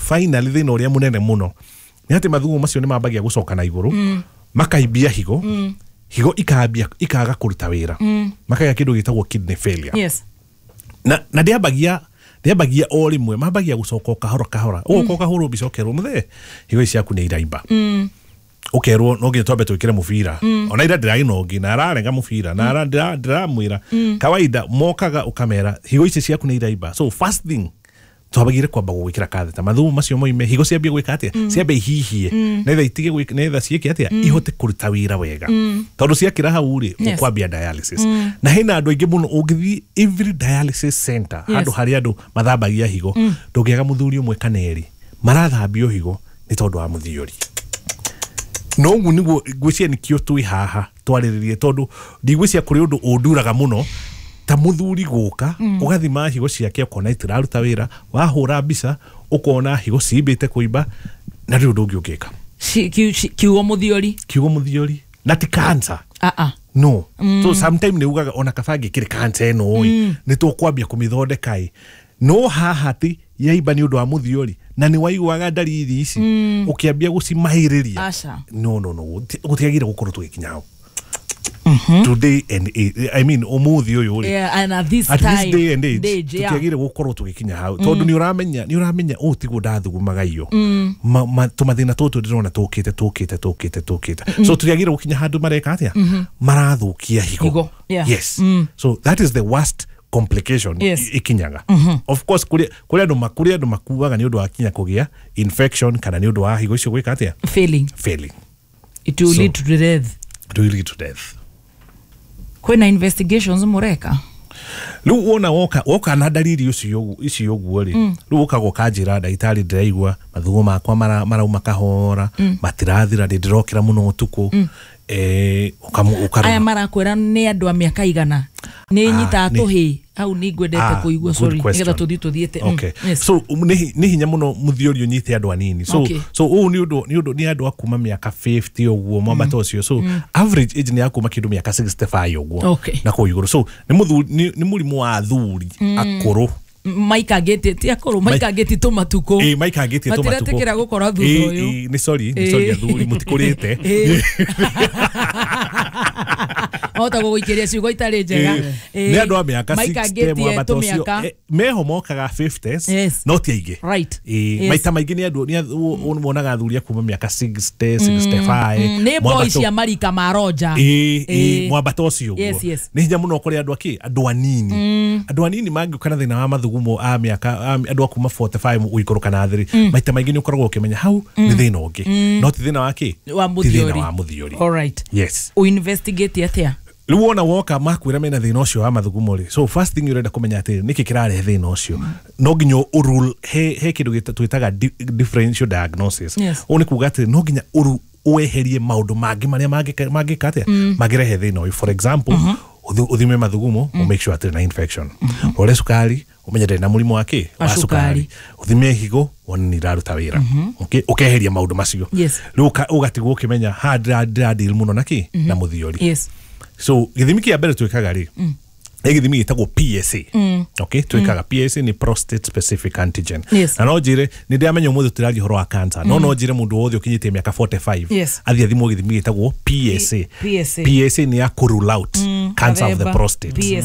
finally thina uria munene muno ni ati mathugumo macio ni mambagia gucoka na iguru makaibia higo higo ikaga kuruta wira makaya kindu gitagwo kidney failure. Yes. Na ndiambagia o rimwe mambagia gucoka kahora uko kahoro bicokerwo muthe higo iciaku ni iraimba ukerwo no nginya twambe twikire mubira ona ira ndirainongi na ararenga mubira na ndiramwira kawaida mokaga ukamera higo ici ciaku ni iraimba. So first thing twabagire kwamba gwikira katheta mathugumo macio moime higo ciambie gwika atia ciambe ihihie netha itige gwika netha ciike atia ihote kuruta wira wega tondu ciakira hau ri ukwambia dialysis na hina andu aingi muno ungithi every dialysis center handu hari andu mathambagia higo ndungiaga muthuri umwe kaneri marathambio higo ni tondu wa muthiori no ngu niguo ngwiciria nikio twi haha twariririe tondu ndigwiciria kuri undu unduraga muno ta muthuri guka ugathima higo ciake ukona itiraruta wira wahura mbica ukona higo cimbite kuimba na ri undu ungi ukika kiugo muthiori na ti cancer no so sometimes ni ugaga ona kabangi kiri cancer eno ni tukwambia kumithondeka no hahati yaimba ni undu wa muthiori na ni waiguaga dalili ici ukiambia gucimahiriria no gutiagire gukorwo tugikinya today and I mean umuthi uyu ri and at this day and age tutiagire gukorwo tugikinya hau tondu ni uramenya utigo ndathugumaga iyo tumathina tutu ndirona tukite so tutiagire gukinya handu mareka atia marathukia higo. Yes. So that is the worst complication ikinyaga. Of course kuri andu makuaga ni undu wa kinya kugia infection kana ni undu wa higo icio gwika atia failing it will lead to death. Kwena investigations mureka lu wona woka na dalili icio guo ri lu woka gukajira ndaitari ndiraigua mathugumo makwa marauma kahora matirathira ndirokira muno utuku aya marakwira ni andu a miaka igana ni nyita tuhi au ni gwendete kuigua sorry nigetha tuthiete. So ni hinya muno muthiori unyite andu anini so ni undu ni andu akuma miaka 50 uguo mwambata ucio so average age ni akuma kindu miaka 65 uguo na kuiguru so ni murimu wa athuri akuru maikagete akoro maikagete tomatuko maikagete tomatuko matiratekera gukora thutha uyu ni sorry athuri mutikurite ota guikiria ciugo itari njega ni andu a miaka 60 mwambata ucio meho mokaga 50s no ti aige maita maingi ni andu wonaga athuri akuma miaka 60 65 ni boys ya marika maroja mwambata ucio ni hinya muno kuri andu anini mangikana thina wa mathugumo a miaka andu akuma 45 uikoroka na thiri maita maingi ni ukoragwo ukimenya hau ni thina ungi no ti thina wa muthiori. All right. Yes. U investigate atia Luona woka makwira mena thina ucio wa mathugumo ri so first thing urenda kumenya ati niki kirare thina ucio no nginyo urul he kindu twitaga differential diagnosis oni kuga ati no nginya ueherie maundu mangi maria mangikate magirehe thina uyu. For example uthime mathugumo make sure ati na infection ore sukari umenye na murimu wake wa sukari uthime higo woni raruta wira ukeheria maundu macio ruka ugatigwo ukimenya hadra deal muno naki na muthiori. So githimi kia mbere twikaga ri githimi gitagwo PSA twikaga PSA ni prostate specific antigen na no njire ni ndiamenya muthu tiraji horo wa cancer no njire mundu wothe ukinyite miaka 45 athia thimo githimi gitagwo PSA ni ya rule out cancer of the prostate.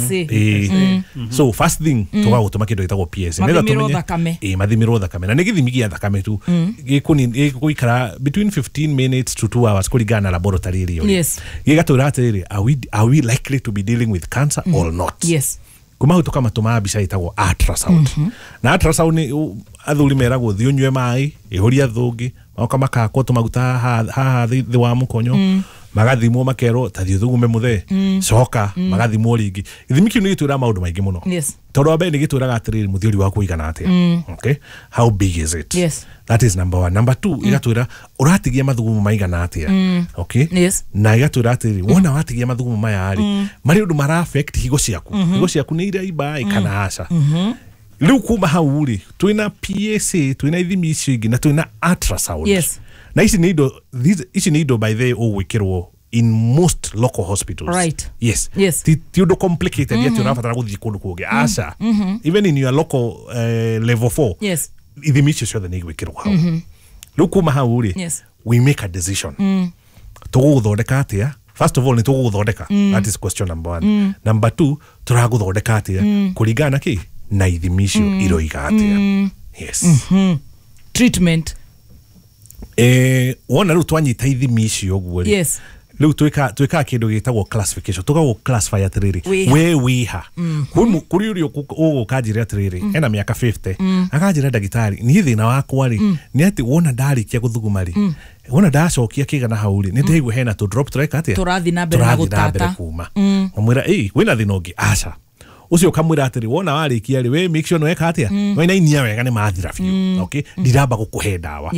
So first thing tugagutuma kindu gitagwo PSA nenda tumenye mathimiro thakame na ni githimi gia thakame tu gikuikara between 15 minutes to 2 hours kuringana na laboratory iriyo gigatwira atiri are we likely to be dealing with cancer or not. Kuma huto kama tuma bica itagwo ultrasound na ultrasound ni athuri meragwo thiunywe mai ihoria thungi mauka makakwo tumaguta haha thi wa mukonyo magathimwo makero ta thiuthugume muthe coka magathimwo ringi githimi kiu ni gitwira maundu maingi muno tondu ambe ni gitwiraga atiriri muthiori waku igana atia how big is it that is number 1. Number 2 igatwira uratigia mathugumo maigana atia na igatwira atiriri wona watigia mathugumo maya ri mari undu mara affect higo ciaku ni ira iba kana aca riu kuma hau ri twina PSA twina ithimi icio ingi na twina ultrasound na ici ni indo by the ugwikirwo in most local hospitals. Ti undu complicated yet unafatara guthii kundu kungi aca even in your local level 4 ithimi icio ciothe nĩ igwĩkĩrwo hau rĩu kuma hau rĩ we make a decision tũgũgũthondeka atĩa. First of all, ni tũgũgũthondeka. That is question number 1. Number 2, tũragũthondeka atĩa kũringana na kĩ na ithimi icio iroiga atĩa. Yes. Treatment. Wona rĩu twanyita ithimi icio ũguo rĩ. Yes. Rĩu twĩka kĩndũ gĩtagwo classification. Tũgagwo classify atĩrĩrĩ. We wiha. Kũrĩ ũrĩa ũgũkanjĩra atĩrĩrĩ. Ena mĩaka 50. Akanjĩra ndagĩtarĩ, niĩ thĩna wakwa rĩ nĩ atĩ wona ndarĩkia gũthuguma rĩ. Wona ndacokia kĩgana hau rĩ nĩ ndĩigua hena to drop track atĩa. Tũrathiĩ na mbere na gũtata. Mwĩra wĩna thĩna ũngĩ aca. Ucio kamwĩra atĩrĩ wona warĩkia rĩ we make sure nweka atĩa. Wena inia wega nĩ mathira biũ. Okay? Ndiramba gũkũhe ndawa.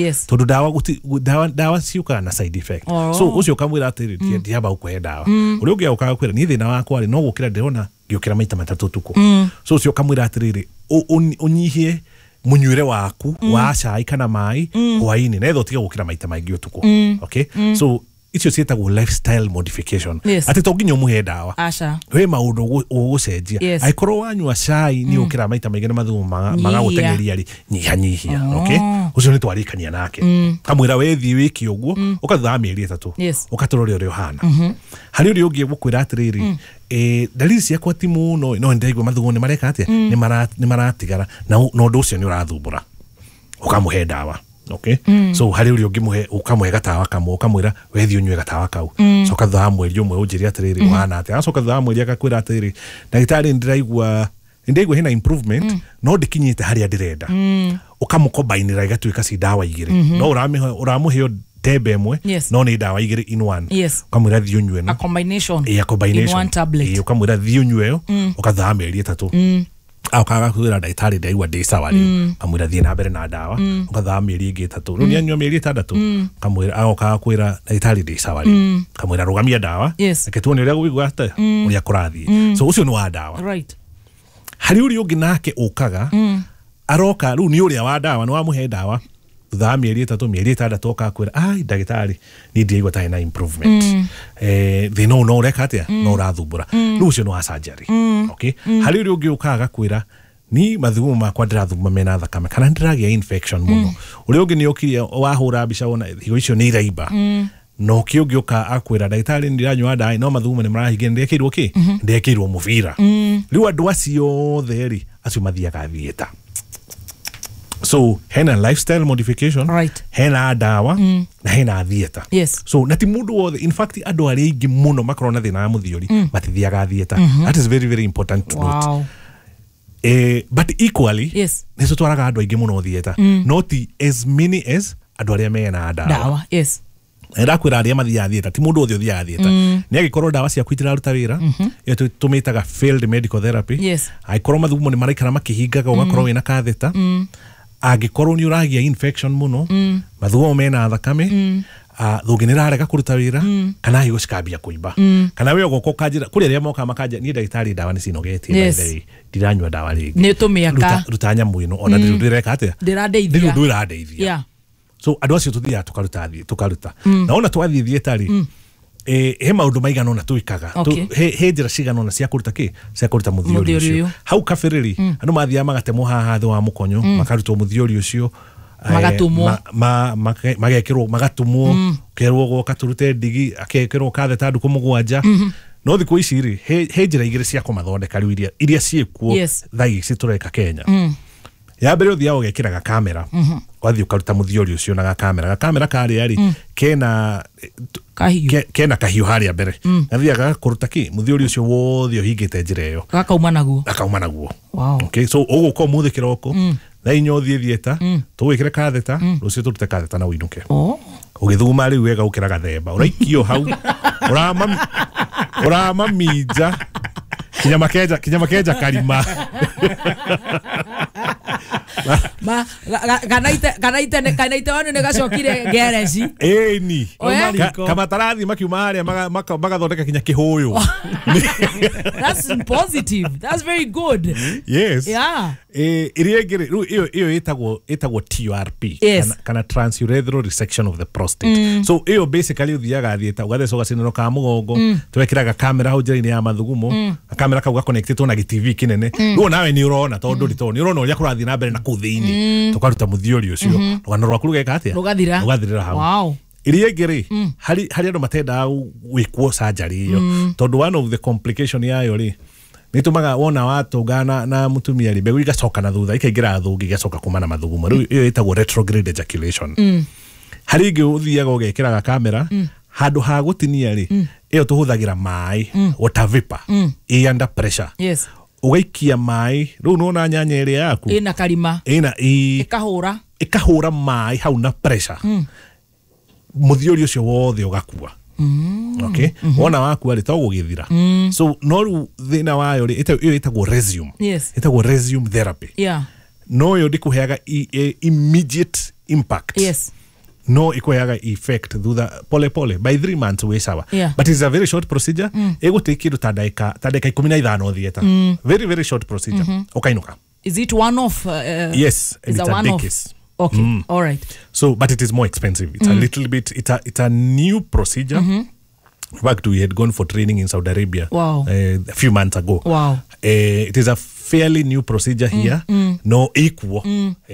Tondũ ndawa ciukaga na side effect. So ucio kamwĩra atĩrĩ ndiramba gũkũhe ndawa. Ũrĩa ũngĩ ũkaga kwĩra niĩ thĩna wakwa rĩ no gũkĩra ndĩrona ngĩũkĩra maita matatũ tuko. So ucio kamwĩra atĩrĩ ũnyihie munyuire waku wa cai kana mai hwaini na etho tiga gũkĩra maita maingĩ utuko. Okay? So icio cietagwo lifestyle modification. Ati to nginya umuhe ndawa. Aca. We maundu ugucenjia. Aikorwo wanyua cai ni ukira maita maingĩ na mathumu magagũtengeria ri nyihanyihia. Okay? Ucio ni twarikania nake. Kamwira wethi wiki uguo ukathaa mĩeri 3. Ukatorora ũrĩa ũhana. Hari ũrĩa ũngĩ gũkwĩra atĩrĩrĩ dalili ciakwa ti mũno no ndaigua mathumu nĩ mareka atĩa nĩ maratigara na ũndũ ũcio nĩ ũrathumbũra. Ukamũhe ndawa. Okay? So hari uri ungimuhe ukamuhe gatawa kamwe ukamwira wethi unywe gatawa kau. So kathaa mweri umwe unjiria atiriri wana ati aso kathaa mweri akakwira atiriri ndagitari ndiraigua hena improvement no ndikinyite haria ndirenda. Ukamukombainira igatuika si dawa igiri. No uramuhe tembe imwe no ni dawa igiri in one. Ukamwira thi unywe no. A combination. A combination. In one tablet. Ukamwira thi unywe ukathaa meri 3. Akaga kwira ndagitari ndaigua ndi sawa riu amwira thie na mbere na ndawa ukathaa mĩeri ĩngĩ 3 rĩu nĩanyua mĩeri 6 kamwira agokaga kwira ndagitari ndi sawa riu kamwira rugamia ndawa reke tuone ũrĩa gũigua atĩa ũrĩa kũrathiĩ. So ucio nĩ wa ndawa. Right. Hari ũrĩa ũngĩ nake ũkaga aroka rĩu nĩ ũrĩa wa ndawa nĩ wamũhe ndawa thutha mĩeri 3 mĩeri 6 okakwira ai ndagitari ni ndĩigua ta ina improvement. Thĩna no ũreka atĩa no ũrathumbũra. Rĩu ucio nĩ wa surgery. Okay? Hari ũrĩa ũngĩ ũkaga kwira ni mathugumo makwa ndĩrathuguma mena thakame kana ndĩragĩa infection mũno. Ũrĩa ũngĩ nĩ ũkiria wahũra mbica wona higo icio nĩ iraimba. No ũngĩũka akwĩra ndagitari ndiranyua ndawa no mathugumo nĩ marahingĩra ndekĩirwo kĩ ndekĩirwo mũbira. Rĩu andũ acio othe rĩ acio mathiaga thieta. So hena lifestyle modification, hena dawa na hena thieta. So nati mundu wothe in fact andu ari aingi muno makorwo na thina wa muthiori matithiaga thieta. That is very very important to note. But equally niso twaraga andu aingi muno thieta, not as many as andu aria mena dawa. Ndakwira aria mathia thieta ti mundu othe uthia thieta. Ni agikorwo dawa cia kwitiraruta wira iyo tumitaga failed medical therapy. Aikorwo mathugumo ni maraikara makihingaga ugakorwo wina katheta. Agikorwo ni uragia infection muno mathugumo mena thakame thugi ni rarega kuruta wira kana higo cikambia kuimba kana we ogoko kanjira kuri aria moka makanja ni ndagitari dawa ni cinogetie by ndiranywa dawa ringi ni tumiaka rutanya mwino ona ndireka atia ndirandeithia. So andu acio tuthia tukaruta na ona twathie thietari he maundu maigana ona twikaga he njira cigana ona cia kuruta cia kuruta muthiori ucio hau kabiriri andu mathia magatemwo haha thi wa mukonyo makarutwo muthiori ucio magatumwo magekirwo magatumwo kerwo goka turute ndigi akekirwo katheta nduku mugwanja. No thiku ici ri he njira igiri cia kumathondeka riu iria ciekuo thai citureka Kenya. Ya mbere uthia ugekiraga kamera wathi ukaruta muthiori ucio na kamera kari ari kena kahiu haria mbere nathiaga kuruta muthiori ucio wothe uhingite njira iyo akauma naguo. Okay, so uguko muthi kiroko na inyo thieta tuwikire katheta rucio turute katheta na winuke ugithuguma riu wega ukira gathemba uraikio hau uramamija kinyama keja karima kanaite wanu ne gacokire gereji ni kama tarathi makiuma haria magathondeka kinya kihuyu. That's positive, that's very good. Iria ngiri iyo itagwo TURP kana transurethral resection of the prostate. So iyo basically uthiaga thieta ugathecoga cinero ka mugongo twekiraga kamera hau njira-ini ya mathugumo kamera kau gaconnectitwo na TV kinene. Ruo nawe ni urona tondu ritoni urona uria kurathi na mbere na ku thiini tukaruta muthiori ucio rugano rwaku rugeka atia rugathirira hau wow irie ngiri hari andu matenda gwikwo surgery iyo tondu one of the complication yayo ri nitumaga wona watungana na mutumia ri mbegu igacoka na thutha ikaingira thungi igacoka kumana mathugumo riu iyo itagwo retrograde ejaculation hari ingi uthiaga ugekiraga kamera handu ha gutinia ri iyo tuhuthagira mai water vapor under pressure yes ugaikia mai riu nona nyanya iri yaku ina karima ina ikahura mai hau na pressure muthiori ucio wothe ugakua okay wona wakua ri to gugithira so no ru thina wayo ri iyo itagwo resume yes itagwo resume therapy yeah no yo ndikuheaga immediate impact yes no ikuheaga effect thutha pole by 3 months we sawa but it's a very short procedure egutiki ru tadaika 15 thieta very short procedure ukainuka is it one off yes it's a one off okay all right so but it is more expensive it's a little bit it's a new procedure in fact we had gone for training in Saudi Arabia a few months ago it is a fairly new procedure here no equal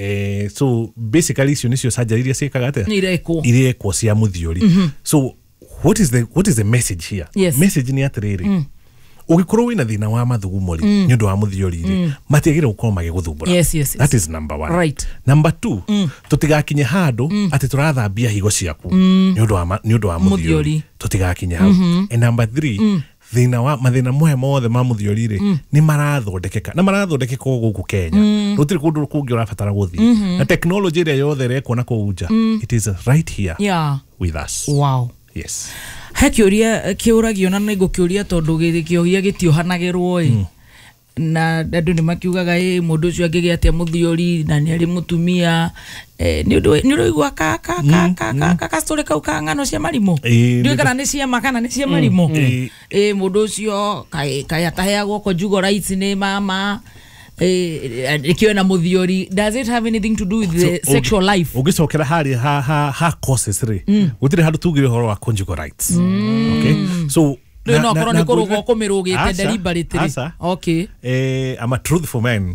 so basically sionisio surgery iria ciekaga ate iria equal cia muthiori so what is the message here message ni atiriri ugikorwo wina thina wa mathugumori ni undu wa muthiori matiagire gukorwo magiguthumbura that is number 1 right number 2 tutigakinye handu ati turathambia higo ciaku ni undu wa muthiori tutigakinye hau and number 3 mathina mothe ma muthiori ri ni marathondekeka na marathondekeka guku Kenya rutiri kundu kungi urabatara guthi na technology ria yothe rekwo na kuunja it is right here with us wow yes he kiuragio na nigukiuria tondu githikiohia gitiohanagirwo na andu ni makiugaga mundu ucio angigia atia muthiori na ni ari mutumia ni uroigwa ka story kau ka ngano cia marimo ndio kana ni cia makana ni cia marimo mundu ucio kai ataheagwo conjugal rights ni mama ikiona muthiori does it have anything to do with the sexual life ugicokera hari ha causes ri gutire handu tugire horo wa conjugal rights okay so no korone kurugo kumirugite deliberately okay I'm a truthful man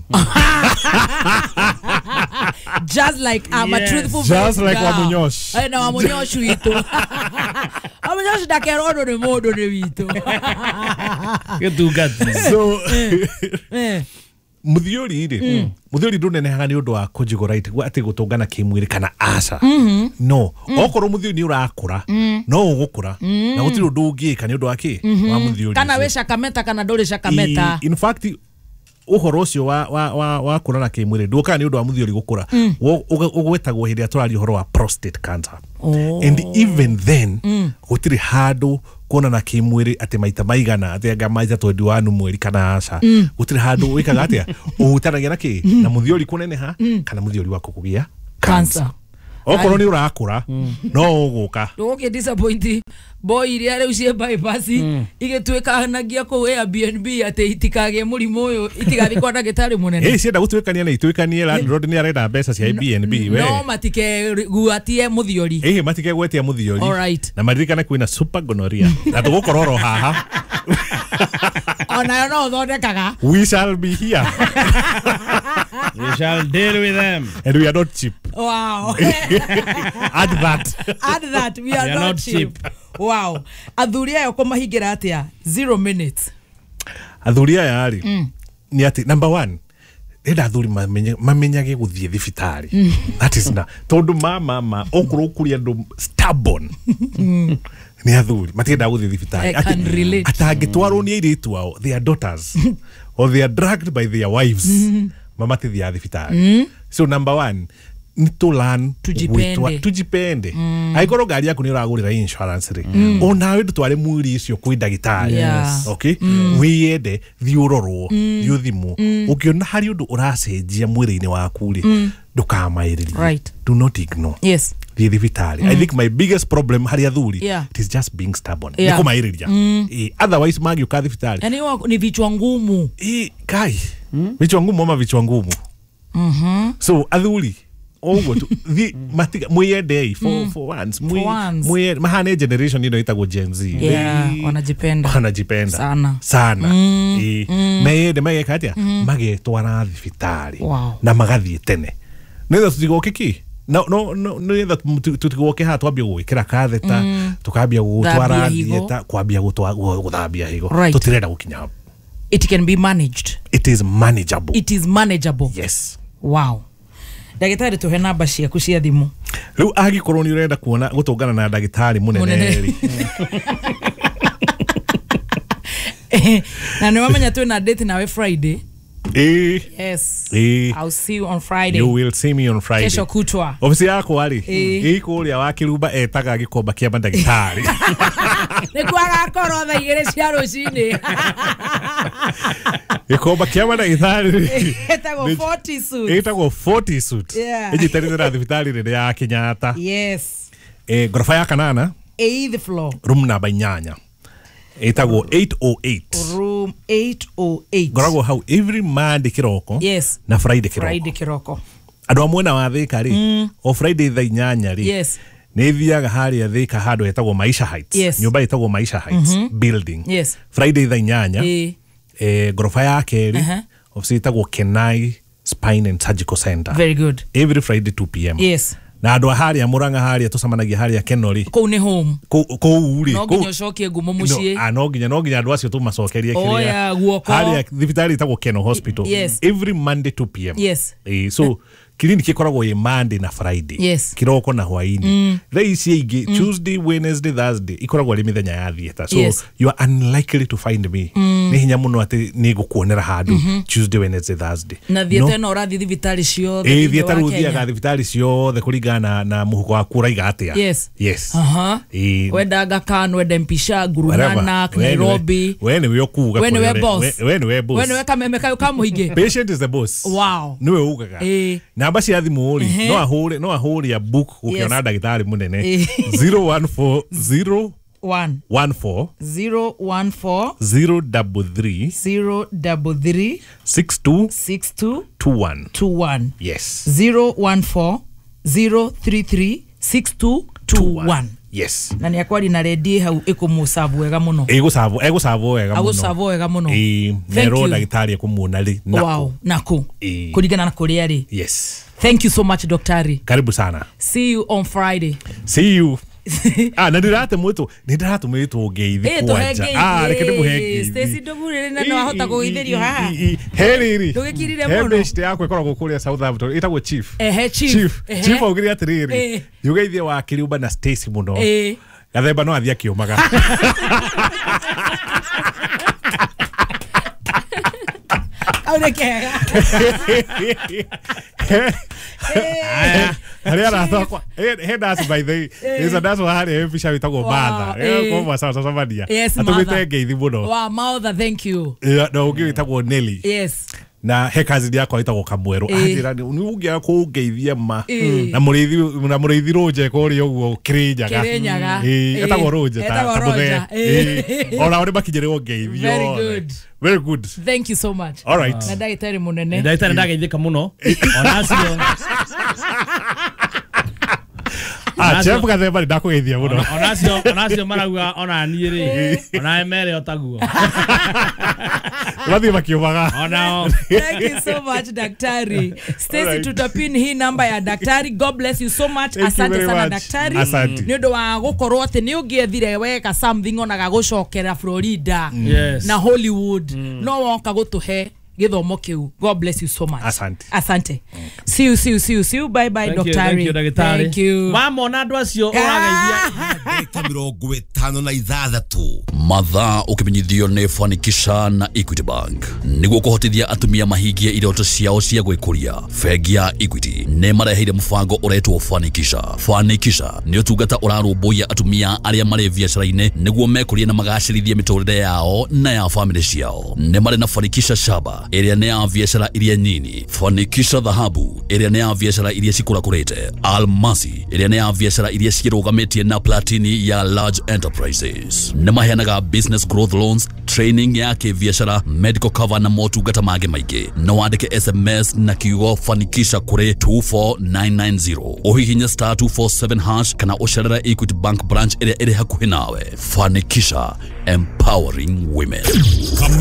just like I'm a truthful man just like Wamunyosh na Wamunyosh witu Wamunyosh dakerono ni modo ni witu gedugati so muthiori ri muthiori ndunenehaga ni undu wa conjugal right ati gutungana kimwiri kana aca no okorwo muthiori ni urakura no ugukura na gutiri undu ungika ni undu wa ki wa muthiori kana we shakameta kana nduri shakameta in fact uhoro ucio wa kurana kimwiri nduka ni undu wa muthiori gukura ugwetagwo hindi aturari uhoro wa prostate cancer and even then gutiri handu kuona na kimwiri ati maita maigana ati anga maita 21 mweri kana aca gutiri handu wikaga atia uhutanagia na ki na muthiori kuneneha kana muthiori wako kugia cancer okorwo ni urakura no uguka nduke disappoint boy iria riu cie bypass igitwikanagia ku Airbnb ati itikage murimo uyu itigathi kwa ndagitari munene cienda gutwikania na itwikanie landlord ni arenda mbeca cia Airbnb we no matike guatie muthiori matike gwetia muthiori alright na maririkana kwina super gonorrhea na tugukororo haha ona no thondekaga we shall be here we shall deal with them and we are not cheap wow add that we are not cheap wow athuri ayo kumahingira atia 0 minutes athuri aya ari ni ati number 1 enda athuri mamenyage guthie thibitari that is na tondu mama okuru kuria ndu stubborn ni athuri matienda guthie thibitari atangitwarwo ni airitu ao their daughters or they are dragged by their wives mama tithia thibitari so number 1 ni to learn tujipende aikoro gari yaku ni uragurira insurance ri ona we ndutware mwiri icio kwi ndagitari okay wiyende thiurorwo thiuthimu ukiona hari undu uracenjia mwiri-ini waku ri ndukamairirie do not ignore the thibitari I think my biggest problem hari athuri it is just being stubborn ni kumairiria otherwise magi uka thibitari yani ni vichwa ngumu kai vichwa ngumu ama vichwa ngumu so athuri ogo tu the matiga mwende for once mwe mahane generation itago Gen Z wanajipenda sana meyende magekatia magetwara thibitari na magathie tene nitha tutigokiki no nitha tutigoke ha twambia gwikira katheta tukambia gutwara dieta kwambia guthambia higo tutirenda gukinya. It can be managed. It is manageable. Yes. Wow. Dagitari tuhe namba ciaku cia thimu. Riu agikorwo ni urenda kuona gutungana na dagitari munene. Na niwamenya tu na date nawe Friday. Yes. I'll see you on Friday. You will see me on Friday. Kesho kutwa. Ofisi yako ali. Ikuria wa Kiruba etaga gikomba kia mandagitari. Nikwaga korotha igere cia rucini. Gikomba kia mandagitari. Etago 40 suit. Etago 40 suit. Ejitari na thibitari rede ya Kenyatta. Yes. Gorofa ya kanana. 8th floor. Room number 8. Etago 808. Room 808. Gorago how every Monday kiroko. Yes. Na Friday kiroko. Friday kiroko. Ado amwena wa Thika ri. O Friday thaa 8 ri. Yes. Nethiaga haria Thika hado etago Maisha Heights. Yes. Nyumba etago Maisha Heights building. Yes. Friday thaa 8. Gorofa ya keri. Ofisi etago Kenai Spine and Surgical Center. Very good. Every Friday 2 p.m. Yes. Na andå haria Murang'a haria tucamanagia haria Kenori kou ni home kou ri no nginya cokie ngumo mucie no nginya andå acio tumacokerie kiria haria thibitari itagwo Keno Hospital. Yes. Every Monday 2 p.m. Yes. So clinic ikoragwo ye Monday na Friday. Yes. Kiroko na hwaini reici ingi Tuesday, Wednesday, Thursday ikoragwo ri mithenya ya thieta. So you are unlikely to find me ni hinya muno ati ni gukuonera handu Tuesday, Wednesday, Thursday na thieta no rathi thibitari ciothe thieta ruthiaga thibitari ciothe kuringana na muhuko wa kuraiga atia. Yes. Wenda Aga Khan, wenda Mpisha, Guru Nanak, Nairobi. Wene we okuga wene we boss. Wene we boss. Wene we kameme kayo muhige. Patient is the boss. Wow. Niwe ugaga. Namba cia thimu ri no ahuri ya book ukiona dagitari munene 0140 014 033 62 21. Yes. 014 033 6221. Yes. Na ni akwari na ready hau ikumusavu wega muno. Egusavu wega muno. Agusavu wega muno. Nero dagitari kumuona ri nako. Wow, nako. Kuligana na kuria ri. Yes. Thank you so much, Daktari. Karibu sana. See you on Friday. See you. Na ndirate mwito ngeithi kwanja reke ndimuhenge Stacy Ndogure na no ahota kugitherio haha heriri ndugikirire muno best yako ikoragwo kuria Southampton itagwo Chief Chief augire atiriri yugeithie wa Kiriuba na Stacy muno gathemba no athia kiumaga aureke Haria rathokwa that's by the is a that's what haria fisha witagwo batha kwa masa sabadia atumite ngeithi muno wa mother thank you no ugi witagwo Nelly. Yes. Na hekazi yako itagwo Kamweru ajira ni ugia ku ngeithia ma na murithi roje ko ri uguo kirinyaga etagwo roje ta muthe ona uri bakijere ngeithio very good thank you so much. All right. Na dagitari munene dagitari ndageithika muno onacio chef gathemba ndakugeithia muno onacio marauga ona niĩ ri ona emere otaguo wathi makiumaga onao. Thank you so much, Daktari. Stacy tutapin hii namba ya Daktari. God bless you so much. Asante sana Daktari. Ni ndo wa gukorwo ati ni ugiethire weka something ona gagucokera Florida na Hollywood no woka gutuhe githomo kiu. God bless you so much. Asante. See you. Bye Daktari. Thank you. Mama na andu acio urageithia. Mirongo 56 mathaa ukimenyithio ni Fanikisha na Equity Bank niguo kuhotithia atumia mahingie iroto ciao cia gwikuria. Bengi ya Equity ne mareheire mubango uretwo Fanikisha ni utungata urarumbuia atumia aria mari biacara-ini niguo mekurie na magacirithie miturire yao na ya family ciao. Ne mari na Fanikisha Shaba ĩrĩa nĩ ya biashara iria nini, Fanikisha Dhahabu ĩrĩa nĩ ya biashara iria cikũrakũrĩte, Almasi ĩrĩa nĩ ya biashara iria cirũgamĩtie, na Platini ya large enterprises. Nĩ maheanaga business growth loans, training ya kĩbiashara, medical cover na motungata mangĩ maingĩ. No wandĩke SMS na kiugo Fanikisha kũrĩ 24990. Ũhihinye *247# kana ũcerere Equity Bank branch ĩrĩa ĩrĩ hakuhĩ nawe. Fanikisha, empowering women.